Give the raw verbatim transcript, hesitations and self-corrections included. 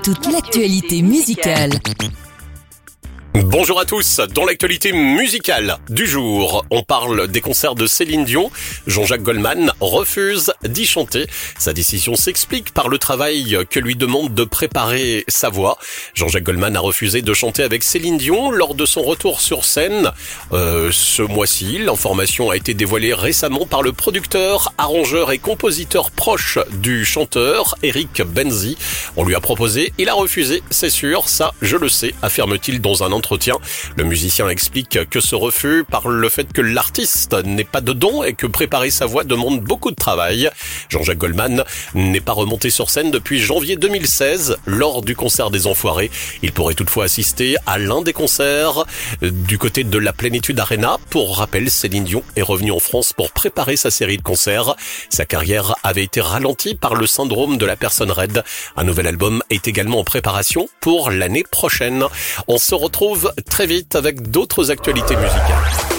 toute l'actualité musicale. Bonjour à tous, dans l'actualité musicale du jour, on parle des concerts de Céline Dion. Jean-Jacques Goldman refuse d'y chanter. Sa décision s'explique par le travail que lui demande de préparer sa voix. Jean-Jacques Goldman a refusé de chanter avec Céline Dion lors de son retour sur scène euh, ce mois-ci. L'information a été dévoilée récemment par le producteur, arrangeur et compositeur proche du chanteur, Eric Benzi. On lui a proposé, il a refusé, c'est sûr, ça je le sais, affirme-t-il dans un entretien. Le musicien explique que ce refus par le fait que l'artiste n'est pas dedans et que préparer sa voix demande beaucoup de travail. Jean-Jacques Goldman n'est pas remonté sur scène depuis janvier deux mille seize lors du concert des Enfoirés. Il pourrait toutefois assister à l'un des concerts du côté de la Plénitude Arena. Pour rappel, Céline Dion est revenue en France pour préparer sa série de concerts. Sa carrière avait été ralentie par le syndrome de la personne raide. Un nouvel album est également en préparation pour l'année prochaine. On se retrouve très vite avec d'autres actualités musicales.